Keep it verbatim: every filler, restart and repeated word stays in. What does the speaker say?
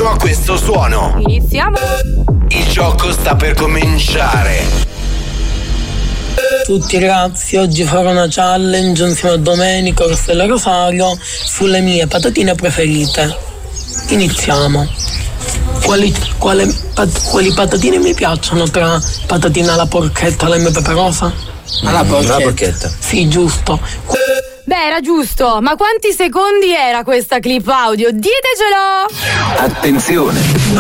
fino a questo suono. Iniziamo. Il gioco sta per cominciare. Tutti ragazzi, oggi farò una challenge insieme a Domenico, Rossella Rosario sulle mie patatine preferite. Iniziamo. Quali, quale, pat, quali patatine mi piacciono tra patatine alla porchetta e alla mia peperosa? Alla porchetta. Alla porchetta. Sì, giusto. Beh, era giusto, ma quanti secondi era questa clip audio? Ditecelo! Attenzione,